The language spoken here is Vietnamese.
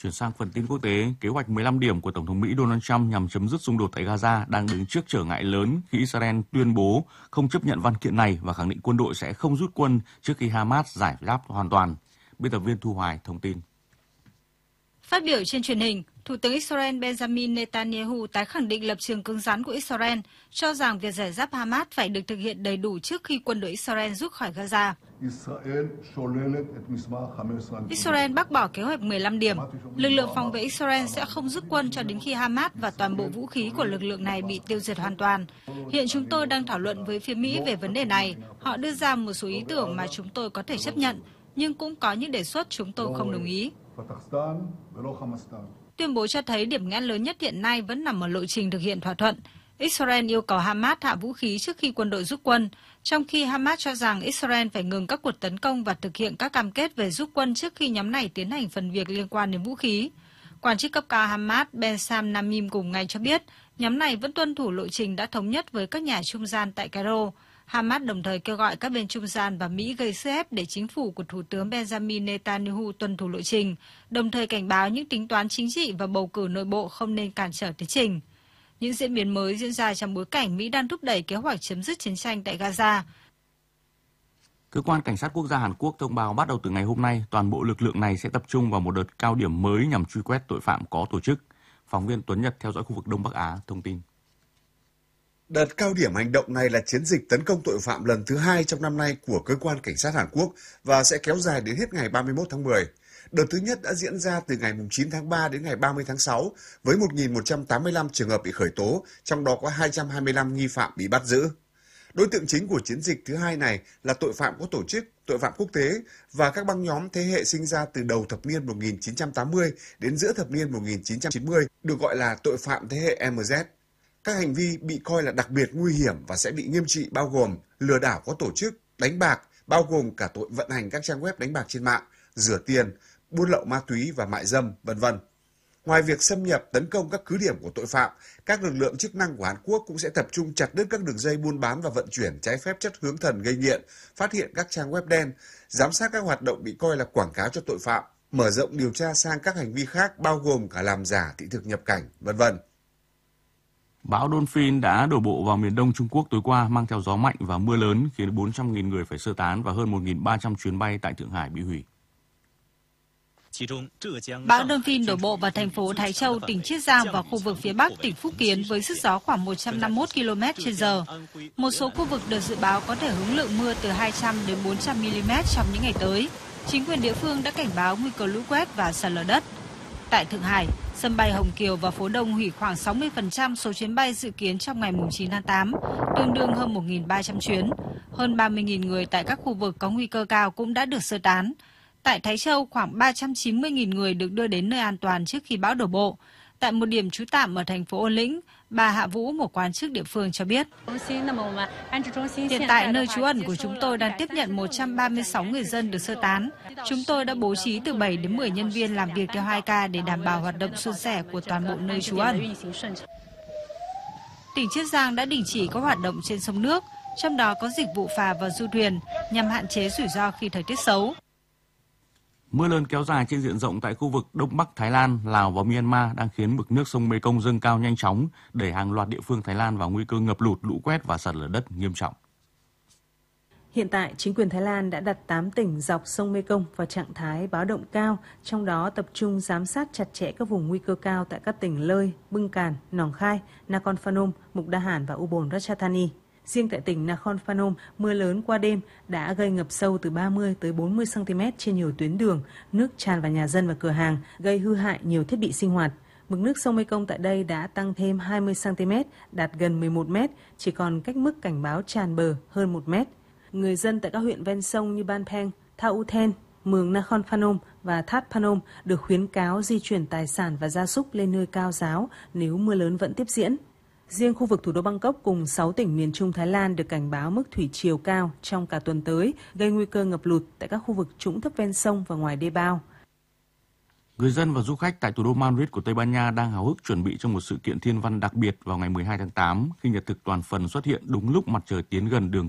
Chuyển sang phần tin quốc tế, kế hoạch 15 điểm của Tổng thống Mỹ Donald Trump nhằm chấm dứt xung đột tại Gaza đang đứng trước trở ngại lớn khi Israel tuyên bố không chấp nhận văn kiện này và khẳng định quân đội sẽ không rút quân trước khi Hamas giải giáp hoàn toàn. Biên tập viên Thu Hoài thông tin. Phát biểu trên truyền hình, Thủ tướng Israel Benjamin Netanyahu tái khẳng định lập trường cứng rắn của Israel, cho rằng việc giải giáp Hamas phải được thực hiện đầy đủ trước khi quân đội Israel rút khỏi Gaza. Israel bác bỏ kế hoạch 15 điểm. Lực lượng phòng vệ Israel sẽ không rút quân cho đến khi Hamas và toàn bộ vũ khí của lực lượng này bị tiêu diệt hoàn toàn. Hiện chúng tôi đang thảo luận với phía Mỹ về vấn đề này. Họ đưa ra một số ý tưởng mà chúng tôi có thể chấp nhận, nhưng cũng có những đề xuất chúng tôi không đồng ý. Tuyên bố cho thấy điểm nghẽn lớn nhất hiện nay vẫn nằm ở lộ trình thực hiện thỏa thuận. Israel yêu cầu Hamas hạ vũ khí trước khi quân đội rút quân, trong khi Hamas cho rằng Israel phải ngừng các cuộc tấn công và thực hiện các cam kết về rút quân trước khi nhóm này tiến hành phần việc liên quan đến vũ khí. Quan chức cấp cao Hamas Ben Sam Namim cùng ngày cho biết, nhóm này vẫn tuân thủ lộ trình đã thống nhất với các nhà trung gian tại Cairo. Hamas đồng thời kêu gọi các bên trung gian và Mỹ gây sức ép để chính phủ của Thủ tướng Benjamin Netanyahu tuân thủ lộ trình, đồng thời cảnh báo những tính toán chính trị và bầu cử nội bộ không nên cản trở tiến trình. Những diễn biến mới diễn ra trong bối cảnh Mỹ đang thúc đẩy kế hoạch chấm dứt chiến tranh tại Gaza. Cơ quan Cảnh sát Quốc gia Hàn Quốc thông báo bắt đầu từ ngày hôm nay, toàn bộ lực lượng này sẽ tập trung vào một đợt cao điểm mới nhằm truy quét tội phạm có tổ chức. Phóng viên Tuấn Nhật theo dõi khu vực Đông Bắc Á thông tin. Đợt cao điểm hành động này là chiến dịch tấn công tội phạm lần thứ 2 trong năm nay của Cơ quan Cảnh sát Hàn Quốc và sẽ kéo dài đến hết ngày 31 tháng 10. Đợt thứ nhất đã diễn ra từ ngày 9 tháng 3 đến ngày 30 tháng 6 với 1.185 trường hợp bị khởi tố, trong đó có 225 nghi phạm bị bắt giữ. Đối tượng chính của chiến dịch thứ hai này là tội phạm có tổ chức, tội phạm quốc tế và các băng nhóm thế hệ sinh ra từ đầu thập niên 1980 đến giữa thập niên 1990, được gọi là tội phạm thế hệ MZ. Các hành vi bị coi là đặc biệt nguy hiểm và sẽ bị nghiêm trị bao gồm lừa đảo có tổ chức, đánh bạc, bao gồm cả tội vận hành các trang web đánh bạc trên mạng, rửa tiền, buôn lậu ma túy và mại dâm, v.v. Ngoài việc xâm nhập tấn công các cứ điểm của tội phạm, các lực lượng chức năng của Hàn Quốc cũng sẽ tập trung chặt đứt các đường dây buôn bán và vận chuyển trái phép chất hướng thần gây nghiện, phát hiện các trang web đen, giám sát các hoạt động bị coi là quảng cáo cho tội phạm, mở rộng điều tra sang các hành vi khác bao gồm cả làm giả thị thực nhập cảnh, v.v. Bão Donphin đã đổ bộ vào miền Đông Trung Quốc tối qua mang theo gió mạnh và mưa lớn khiến 400.000 người phải sơ tán và hơn 1.300 chuyến bay tại Thượng Hải bị hủy. Bão Donphin đổ bộ vào thành phố Thái Châu, tỉnh Chiết Giang và khu vực phía Bắc tỉnh Phúc Kiến với sức gió khoảng 151 km/h. Một số khu vực được dự báo có thể hứng lượng mưa từ 200 đến 400 mm trong những ngày tới. Chính quyền địa phương đã cảnh báo nguy cơ lũ quét và sạt lở đất. Tại Thượng Hải, sân bay Hồng Kiều và phố Đông hủy khoảng 60% số chuyến bay dự kiến trong ngày 9 tháng 8, tương đương hơn 1.300 chuyến. Hơn 30.000 người tại các khu vực có nguy cơ cao cũng đã được sơ tán. Tại Thái Châu, khoảng 390.000 người được đưa đến nơi an toàn trước khi bão đổ bộ. Tại một điểm trú tạm ở thành phố Ôn Lĩnh, bà Hạ Vũ, một quan chức địa phương cho biết. Hiện tại, nơi trú ẩn của chúng tôi đang tiếp nhận 136 người dân được sơ tán. Chúng tôi đã bố trí từ 7 đến 10 nhân viên làm việc theo 2 ca để đảm bảo hoạt động suôn sẻ của toàn bộ nơi trú ẩn. Tỉnh Chiết Giang đã đình chỉ các hoạt động trên sông nước, trong đó có dịch vụ phà và du thuyền, nhằm hạn chế rủi ro khi thời tiết xấu. Mưa lớn kéo dài trên diện rộng tại khu vực Đông Bắc Thái Lan, Lào và Myanmar đang khiến mực nước sông Mekong dâng cao nhanh chóng, đẩy hàng loạt địa phương Thái Lan vào nguy cơ ngập lụt, lũ quét và sạt lở đất nghiêm trọng. Hiện tại, chính quyền Thái Lan đã đặt 8 tỉnh dọc sông Mekong vào trạng thái báo động cao, trong đó tập trung giám sát chặt chẽ các vùng nguy cơ cao tại các tỉnh Lơi, Bưng Càn, Nong Khai, Nakhon Phanom, Mục Đa Hàn và Ubon Ratchathani. Riêng tại tỉnh Nakhon Phanom, mưa lớn qua đêm đã gây ngập sâu từ 30 tới 40 cm trên nhiều tuyến đường, nước tràn vào nhà dân và cửa hàng, gây hư hại nhiều thiết bị sinh hoạt. Mực nước sông Mekong tại đây đã tăng thêm 20 cm, đạt gần 11 m, chỉ còn cách mức cảnh báo tràn bờ hơn 1 m. Người dân tại các huyện ven sông như Ban Pheng, Thao Uthen, Mường Nakhon Phanom và That Phanom được khuyến cáo di chuyển tài sản và gia súc lên nơi cao ráo nếu mưa lớn vẫn tiếp diễn. Riêng khu vực thủ đô Bangkok cùng 6 tỉnh miền Trung Thái Lan được cảnh báo mức thủy triều cao trong cả tuần tới, gây nguy cơ ngập lụt tại các khu vực trũng thấp ven sông và ngoài đê bao. Người dân và du khách tại thủ đô Madrid của Tây Ban Nha đang háo hức chuẩn bị cho một sự kiện thiên văn đặc biệt vào ngày 12 tháng 8 khi nhật thực toàn phần xuất hiện đúng lúc mặt trời tiến gần đường